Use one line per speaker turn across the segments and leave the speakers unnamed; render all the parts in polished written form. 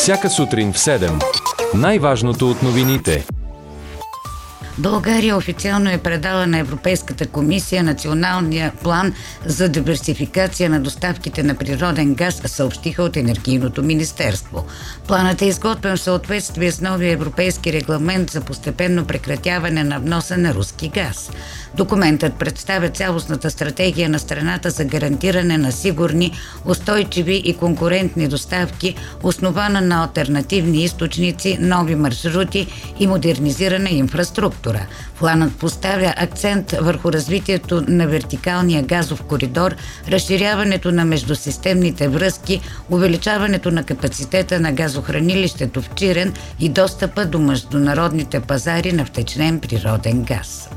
Всяка сутрин в 7. Най-важното от новините.
България официално е предала на Европейската комисия националния план за диверсификация на доставките на природен газ, съобщиха от Енергийното министерство. Планът е изготвен в съответствие с новия европейски регламент за постепенно прекратяване на вноса на руски газ. Документът представя цялостната стратегия на страната за гарантиране на сигурни, устойчиви и конкурентни доставки, основана на алтернативни източници, нови маршрути и модернизирана инфраструктура. Планът поставя акцент върху развитието на вертикалния газов коридор, разширяването на междусистемните връзки, увеличаването на капацитета на газохранилището в Чирен и достъпа до международните пазари на втечнен природен газ.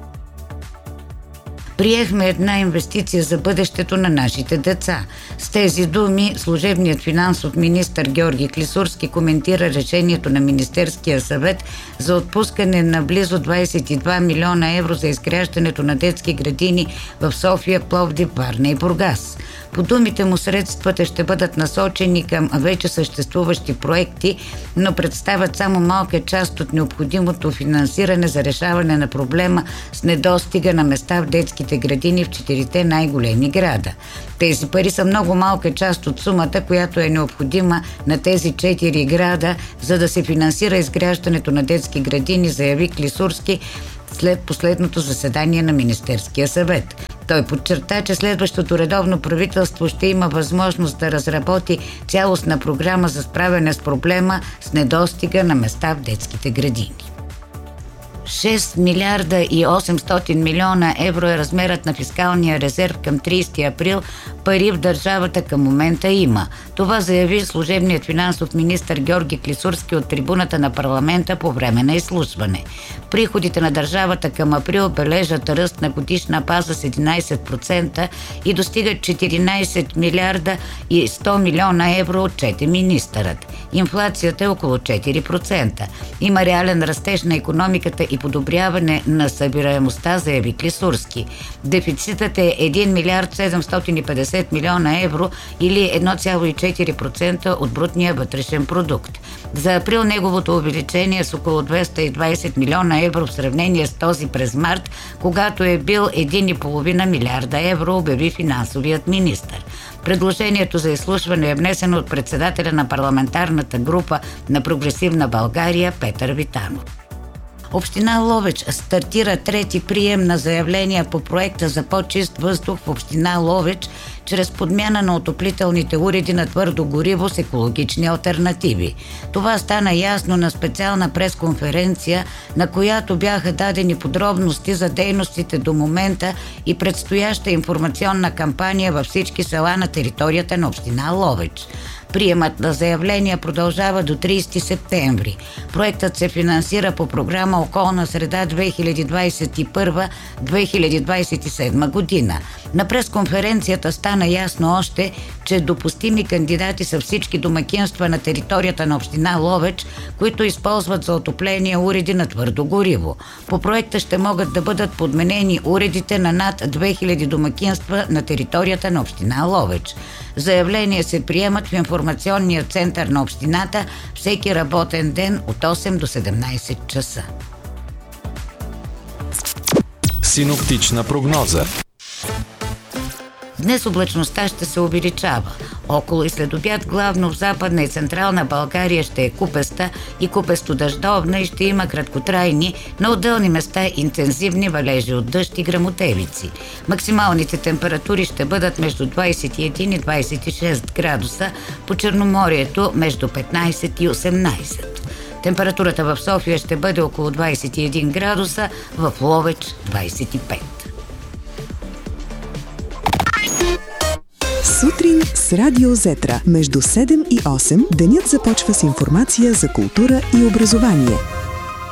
Приехме една инвестиция за бъдещето на нашите деца. С тези думи служебният финансов министър Георги Клисурски коментира решението на Министерския съвет за отпускане на близо 22 милиона евро за изграждането на детски градини в София, Пловдив, Варна и Бургас. По думите му средствата ще бъдат насочени към вече съществуващи проекти, но представят само малка част от необходимото финансиране за решаване на проблема с недостига на места в детските градини в 4 най-големи града. Тези пари са много малка част от сумата, която е необходима на тези 4 града, за да се финансира изграждането на детски градини, заяви Клисурски след последното заседание на Министерския съвет. Той подчерта, че следващото редовно правителство ще има възможност да разработи цялостна програма за справяне с проблема с недостига на места в детските градини. 6 милиарда и 800 милиона евро е размерът на фискалния резерв към 30 април. Пари в държавата към момента има. Това заяви служебният финансов министър Георги Клисурски от трибуната на парламента по време на изслушване. Приходите на държавата към април бележат ръст на годишна база с 11% и достигат 14 милиарда и 100 милиона евро, отчете министърът. Инфлацията е около 4%. Има реален растеж на икономиката и подобряване на събираемостта, заяви Клисурски. Дефицитът е 1 милиард 750 милиона евро или 1,4% от брутния вътрешен продукт. За април неговото увеличение с около 220 милиона евро в сравнение с този през март, когато е бил 1,5 милиарда евро, обяви финансовият министър. Предложението за изслушване е внесено от председателя на парламентарната група на Прогресивна България Петър Витанов. Община Ловеч стартира трети прием на заявления по проекта за по-чист въздух в община Ловеч чрез подмяна на отоплителните уреди на твърдо гориво с екологични алтернативи. Това стана ясно на специална пресконференция, на която бяха дадени подробности за дейностите до момента и предстояща информационна кампания във всички села на територията на община Ловеч. Приемът на заявления продължава до 30 септември. Проектът се финансира по програма Околна среда 2021-2027 година. На пресконференцията стана ясно още, че допустими кандидати са всички домакинства на територията на община Ловеч, които използват за отопление уреди на твърдо гориво. По проекта ще могат да бъдат подменени уредите на над 2000 домакинства на територията на община Ловеч. Заявления се приемат в информационния център на общината всеки работен ден от 8 до 17 часа.
Синоптична прогноза.
Днес облачността ще се увеличава. Около и след обяд главно в Западна и Централна България ще е купеста и купесто-дъждовна и ще има краткотрайни, на отделни места интензивни валежи от дъжд и гръмотевици. Максималните температури ще бъдат между 21 и 26 градуса, по Черноморието между 15 и 18. Температурата в София ще бъде около 21 градуса, в Ловеч 25.
Сутрин с Радио Зетра. Между 7 и 8 денят започва с информация за култура и образование.